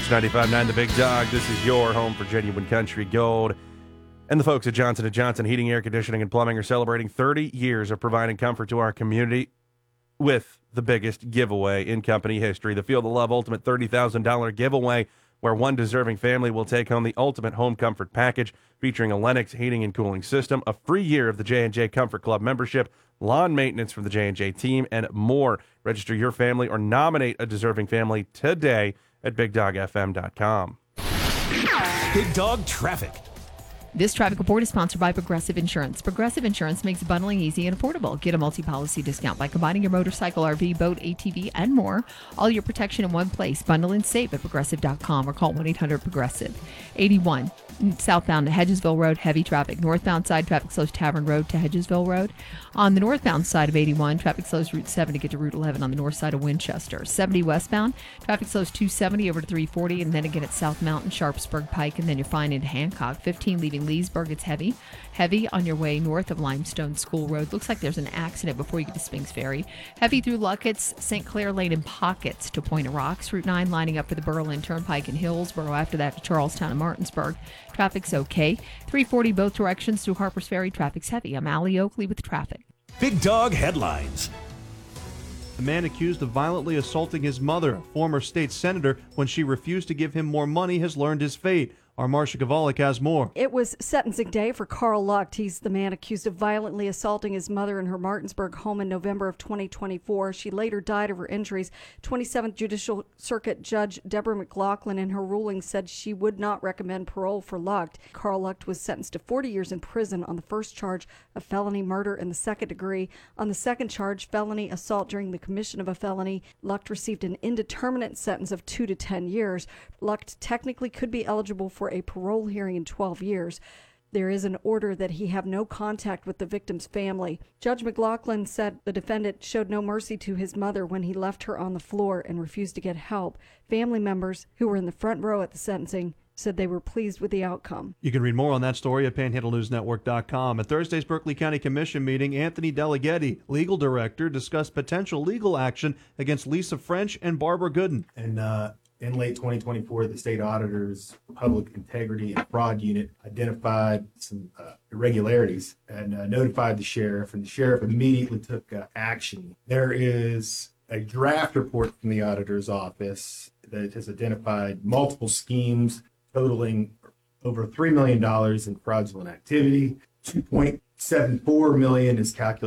Sports 95.9 The Big Dog. This is your home for genuine country gold. And the folks at Johnson & Johnson Heating, Air Conditioning, and Plumbing are celebrating 30 years of providing comfort to our community with the biggest giveaway in company history. The Feel the Love Ultimate $30,000 giveaway, where one deserving family will take home the ultimate home comfort package featuring a Lennox heating and cooling system, a free year of the J&J Comfort Club membership, lawn maintenance from the J&J team, and more. Register your family or nominate a deserving family today at BigDogFM.com. Big Dog Traffic. This traffic report is sponsored by Progressive Insurance. Progressive Insurance makes bundling easy and affordable. Get a multi-policy discount by combining your motorcycle, RV, boat, ATV, and more. All your protection in one place. Bundle and save at Progressive.com or call 1-800-PROGRESSIVE. 81, southbound to Hedgesville Road, heavy traffic. Northbound side, traffic slows Tavern Road to Hedgesville Road. On the northbound side of 81, traffic slows Route 7 to get to Route 11 on the north side of Winchester. 70 westbound, traffic slows 270 over to 340, and then again at South Mountain, Sharpsburg Pike, and then you're fine into Hancock. 15 leaving Leesburg, it's heavy. Heavy on your way north of Limestone School Road. Looks like there's an accident before you get to Spinks Ferry. Heavy through Luckett's, St. Clair Lane, and Pockets to Point of Rocks. Route 9 lining up for the Berlin Turnpike in Hillsboro. After that to Charlestown and Martinsburg. Traffic's okay. 340 both directions through Harpers Ferry. Traffic's heavy. I'm Allie Oakley with traffic. Big Dog Headlines. The man accused of violently assaulting his mother, a former state senator, when she refused to give him more money, has learned his fate. Our Marcia Kavalik has more. It was sentencing day for Carl Lucht. He's the man accused of violently assaulting his mother in her Martinsburg home in November of 2024. She later died of her injuries. 27th Judicial Circuit Judge Deborah McLaughlin in her ruling said she would not recommend parole for Lucht. Carl Lucht was sentenced to 40 years in prison on the first charge of felony murder in the second degree. On the second charge, felony assault during the commission of a felony, Lucht received an indeterminate sentence of 2 to 10 years. Lucht technically could be eligible for a parole hearing in 12 years. There is an order that he have no contact with the victim's family. Judge McLaughlin said the defendant showed no mercy to his mother when he left her on the floor and refused to get help. Family members who were in the front row at the sentencing said they were pleased with the outcome. You can read more on that story at PanhandleNewsNetwork.com. At Thursday's Berkeley County Commission meeting, Anthony Deleghetti, legal director, discussed potential legal action against Lisa French and Barbara Gooden. And in late 2024, the state auditor's public integrity and fraud unit identified some irregularities and notified the sheriff, and the sheriff immediately took action. There is a draft report from the auditor's office that has identified multiple schemes totaling over $3 million in fraudulent activity. $2.74 million is calculated